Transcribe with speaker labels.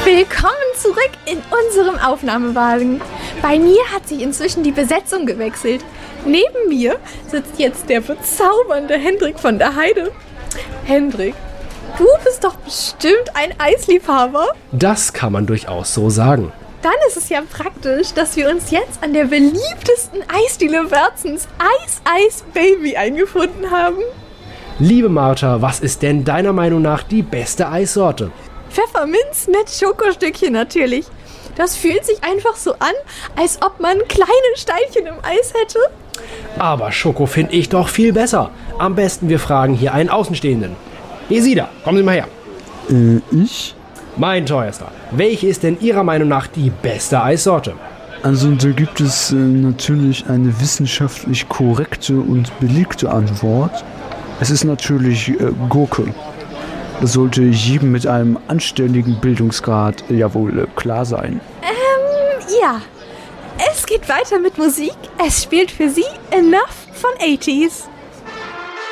Speaker 1: Willkommen zurück in unserem Aufnahmewagen. Bei mir hat sich inzwischen die Besetzung gewechselt. Neben mir sitzt jetzt der bezaubernde Hendrik von der Heide. Hendrik, du bist doch bestimmt ein Eisliebhaber.
Speaker 2: Das kann man durchaus so sagen.
Speaker 1: Dann ist es ja praktisch, dass wir uns jetzt an der beliebtesten Eisdiele Wörzens, Eis Baby, eingefunden haben.
Speaker 2: Liebe Martha, was ist denn deiner Meinung nach die beste Eissorte?
Speaker 1: Pfefferminz mit Schokostückchen natürlich. Das fühlt sich einfach so an, als ob man kleine Steinchen im Eis hätte.
Speaker 2: Aber Schoko finde ich doch viel besser. Am besten wir fragen hier einen Außenstehenden. Esida, kommen Sie mal her.
Speaker 3: Ich?
Speaker 2: Mein Teuerster, welche ist denn Ihrer Meinung nach die beste Eissorte?
Speaker 3: Also da gibt es natürlich eine wissenschaftlich korrekte und belegte Antwort. Es ist natürlich Gurke. Das sollte jedem mit einem anständigen Bildungsgrad wohl klar sein.
Speaker 1: Ja. Es geht weiter mit Musik. Es spielt für Sie Enough von 80s.